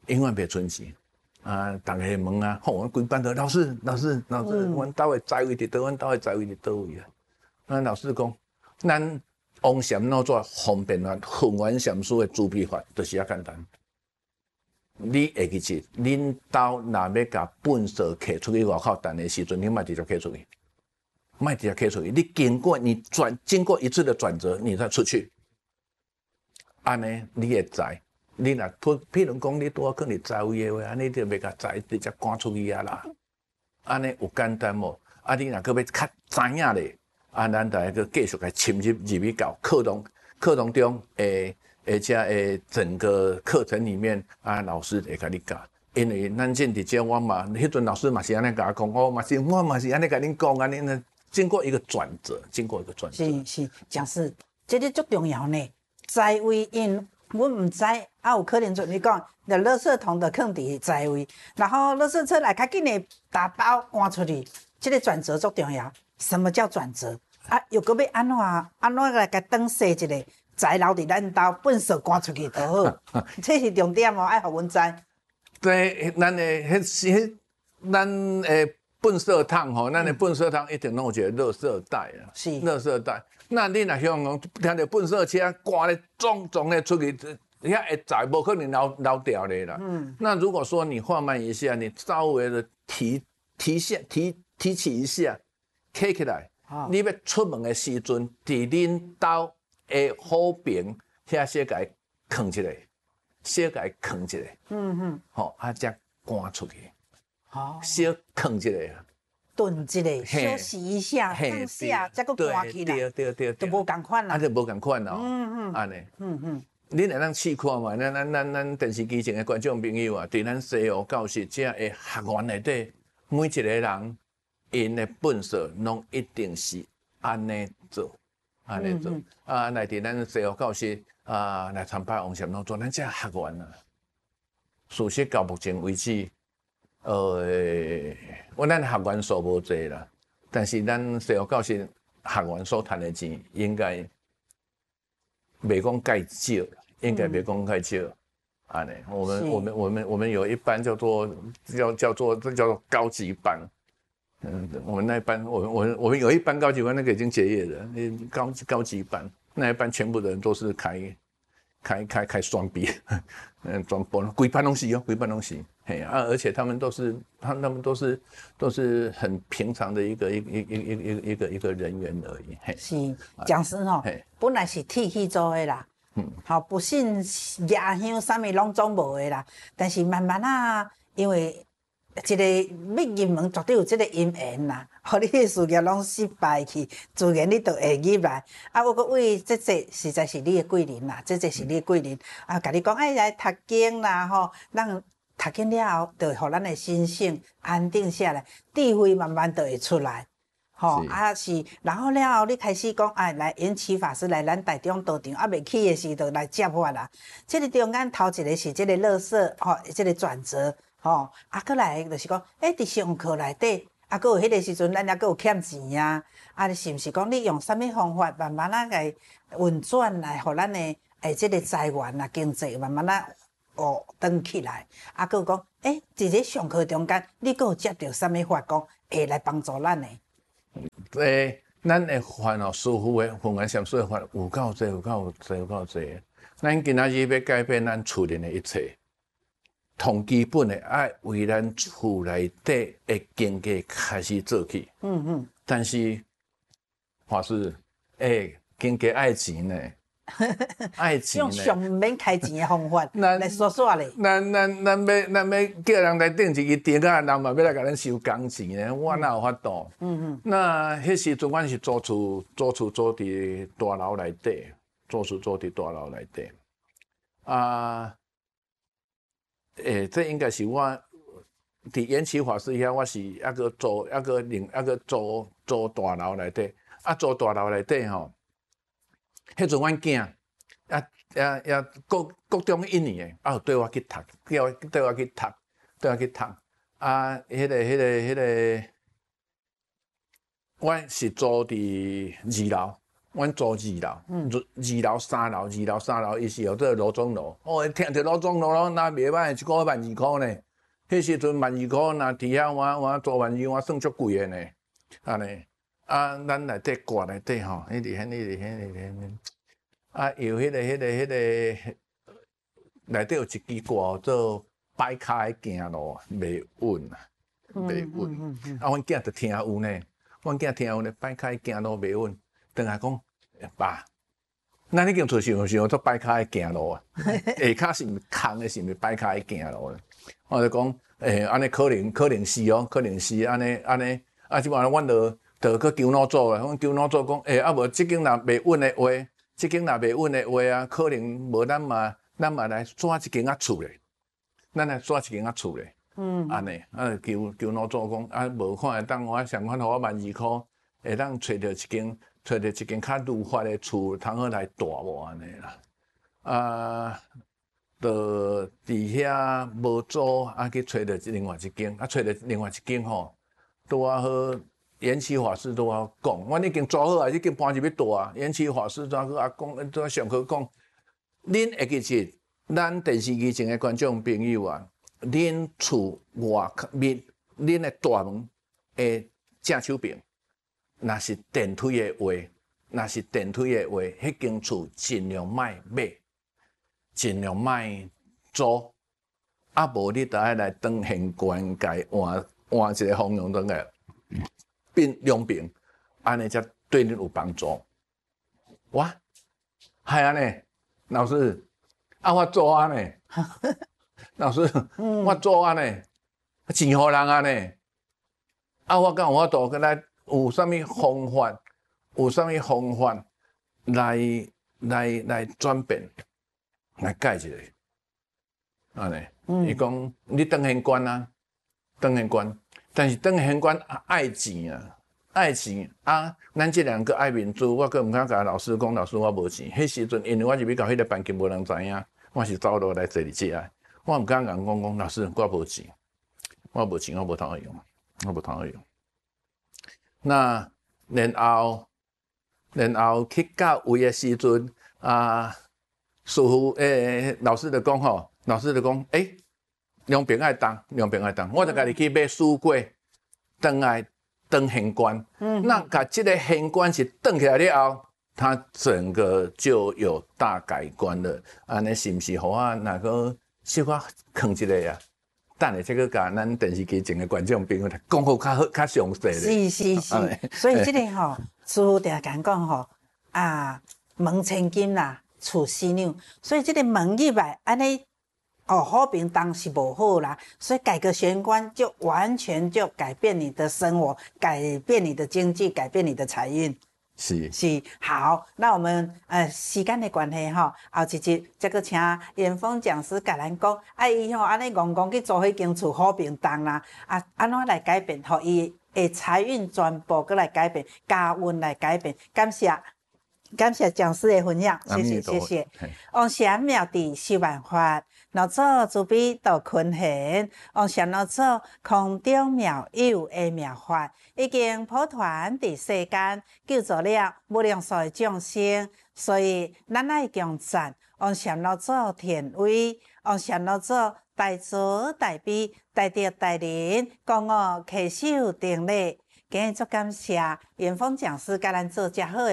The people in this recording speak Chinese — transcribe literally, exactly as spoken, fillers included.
永远袂存钱。啊，逐个问啊，吼，阮规班的老师，老师，老师， 嗯阮兜的财位伫倒，阮兜的财位伫倒位啊？咱老师讲，咱王禅怎做方便法、混元禅师的主秘法，就是遐简单。你下去一，恁兜若要甲本色摕出去外口等的时阵，你莫直接摕出去，莫直接摕出去。你经过你转，经过一次的转折，你再出去，安尼你会知。你若譬譬如讲，你拄啊可能财位的话，安尼就袂甲财直接赶出去啊啦。安尼有简单无？啊，你若搁要较知影咧，啊，咱就个继续来深入入去到课堂课堂中诶。而且诶，整个课程里面啊，老师会甲你教，因为咱正伫遮我嘛，迄阵老师嘛是安尼甲我讲，我嘛是我嘛是安尼甲恁讲，安尼呢，经过一个转折，经过一个转折。 是是，讲是，这个足重要呢。在位因，阮唔知啊，有可能像你讲，就垃圾桶就放伫在位，然后垃圾车来较紧的打包赶出去，这个转折足重要。什么叫转折？啊，又搁要安怎安怎来甲转说一个？财留伫咱兜，本色赶出去就好，这是重点哦，爱互阮知。 对，咱的迄迄咱诶粪色桶吼，咱的粪色桶一定拢有一个垃圾袋啊， 是垃圾袋。那你若向讲听到粪色车赶咧撞撞咧出去，遐会载无可能留留掉咧啦。嗯。那如果说你放慢一下，你稍微的提提下提提起一下，起起来，哦、你要出门的时阵，伫恁兜。诶，好边遐小甲伊藏一个，小甲伊藏一个，嗯嗯，吼，啊，才赶出去，哦，小藏一个啊， 顿一个，休息一下，放下，再个赶起来， 对对对， 就无共款啦， 啊，就无共款啦， 嗯嗯， 安尼， 嗯嗯， 恁来咱试看嘛，咱咱咱咱电视机前的观众朋友啊，对咱西湖教室这个学员内底，每一个人因的本色，拢一定是安尼做。安尼做，啊，来伫咱西湖教室啊，来参拜王禅拢做咱这学员啊。事实到目前为止，呃，我咱学员数无济啦，但是咱西湖教室学员所赚的钱，应该袂讲介少，应该袂讲介少。安尼，我们我们我们我们有一班叫做叫叫做这叫做高级班。嗯，我们那一班，我们我们我们有一班高级班，那个已经结业了。那高高级班那一班全部的人都是开开开开双臂，嗯，装波，规班东西哦，规班东西，嘿啊，而且他们都是他他们都是都是很平常的一个一一一一一个一个人员而已。嘿， 是讲师吼，本来是铁去做的啦，嗯，好不信夜香啥物拢总无的啦，但是慢慢啊，因为。一个要入门绝对有这个因缘啦，互你的事业拢失败去，自然你就会入来。啊，我讲喂，这这实在是你的贵人啦，这这是你的贵人。啊，甲你讲，哎，来读经啦，吼，咱读经了后，就会互咱的心性安定下来，智慧慢慢就会出来。吼、哦，啊是，然后了后你开始讲，哎，来延期法师来咱台中道场，啊，未去的时就来接我啦。这个中间头一个是这个垃圾，吼、哦，这个转折。吼，啊，过来就是讲，诶、欸，伫上课内底，啊，搁有迄个时阵，咱也搁有欠钱啊，啊，是毋是讲你用啥物方法，慢慢啊来运转来，互咱的诶，即个财源啊、经济慢慢啊哦转起来，啊，搁讲，诶、欸，伫咧上课中间，你搁有接到啥物法讲会来帮助咱的？ 诶，咱的法哦，师傅的混元禅师的法有够济，有够济，有够济。咱今仔日要改变咱厝里的一切。从基本的爱为咱厝内底的经济开始做起，嗯嗯。但是法师，诶、欸，经济爱钱呢，爱钱呢。 用上免开钱的方法来说说咧。 咱咱咱要咱要叫人来订一个店啊，人嘛要来甲咱收工钱呢，我哪有法度？嗯嗯。那迄时阵，阮是租厝，租厝租伫大楼内底，租厝租伫大楼内底，啊。诶、欸，这应该是我伫延期法师遐，我是抑个租，抑个另抑个租租大楼内底，啊租大楼内底吼，迄阵阮囝，也也也高高中一年诶，啊对我去读，叫我带我去读，带我去读，啊，迄、那个迄、那个迄、那个，我是租伫二楼， 阮住二楼，嗯，二楼、三楼、二楼、三楼，伊是有这个罗中楼。哦，听着罗中楼咯，那袂歹，一个万二箍呢。迄时阵万二箍，若伫遐我我做万二，我算足贵的呢。安尼，啊，咱内底挂内底吼，迄个、迄个、迄个、迄个，啊，有迄个、迄个、迄个，内底有一支挂做摆骹的行路，袂稳啊，袂稳。啊，阮囝就听有呢，阮囝听有呢，摆骹行路袂稳。等下讲，爸，咱已经做想想做摆骹的行路啊，下骹是毋空的，是毋摆骹的行路咧？我就讲，诶、欸，安尼可能可能是哦，可能是安尼安尼，啊，即摆阮就就去求脑组啦，阮求脑组讲，诶、欸，啊无即间若袂稳的话，即间若袂稳的话啊，可能无咱嘛咱嘛来抓一间仔厝咧，咱来抓一间仔厝咧，嗯，安尼，啊求求脑组讲，啊无看会当我想看互我万二箍，会当找着一间。找着一间较愈发的厝，通好来住无安尼啦。啊，就伫遐无租，啊去找着另外一间，啊找着另外一间吼，拄啊好。延期法师拄啊讲，阮已经租好啊，已经搬入去住啊。延期法师怎个啊讲，拄啊上课讲，恁会记日，咱电视机前的观众朋友啊，恁厝外面，恁的大门的正手边。若是电梯的话，若是电梯的话，迄间厝尽量莫买，尽量莫租。啊，无你就爱来当现官界换换一个方向灯个变两边，安尼才对你有帮助。哇，系安尼，老师，啊我做安尼，老师，我做安尼，钱互人安尼，啊我敢有法度跟来。有啥物方法？有啥物方法来来来转变，来改一下？安尼，伊讲你当县官啊，当县官，但是当县官爱钱啊，爱钱啊！咱这两个爱民主，我阁毋敢甲老师讲，老师我无钱。迄时阵，因为我入去到迄个班级，无人知影，我是走路来坐伫遮的。我毋敢甲人讲讲，老师我无钱，我无钱，我无通用，我无通用。那然后，然后去到位的时阵啊，师傅诶，老师就讲吼，老师就讲，诶、欸，两边爱当，两边爱当，我就家己去买书柜，当来当县官。嗯，那甲这个县官是当起来了后，他整个就有大改观了。安尼是毋是？互我那个小可囥一个啊？等下，这个甲咱电视机前的观众朋友讲好较好、较详细咧。 是是是，所以这个吼，师傅定讲讲吼啊，门千金啦，厝四两，所以这个门入来安尼哦，好平当是无好啦，所以改革玄关就完全就改变你的生活，改变你的经济，改变你的财运。 是是好，那我们呃时间的关系吼，后一集再个请严峰讲师甲咱讲，啊伊吼安尼戆戆去做迄间厝好平当啦，啊安怎来改变，互伊的财运全部过来改变，家运来改变。感谢感谢讲师的分享，谢谢谢谢。王禅妙地修万法，老祖慈悲度群贤，王禅老祖空中妙有的妙法，已经普传伫世间，救助了无量数的众生。所以咱爱强赞王禅老祖田威，王禅老祖大慈大悲，大德大仁，讲我恪守定力。今日足感谢严峰讲师甲咱做遮好。